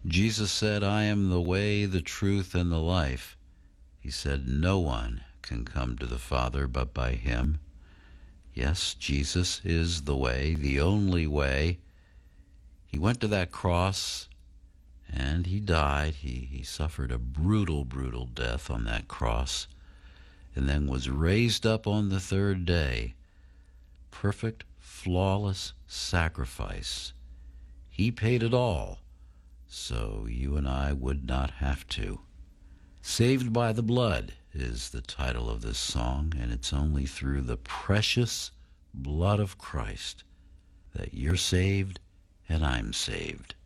Jesus said, I am the way, the truth, and the life. He said, no one can come to the Father but by him. Yes, Jesus is the way, the only way. He went to that cross and he died. He suffered a brutal, brutal death on that cross and then was raised up on the third day. Perfect, flawless sacrifice. He paid it all, so you and I would not have to. Saved by the Blood is the title of this song, and it's only through the precious blood of Christ that you're saved and I'm saved.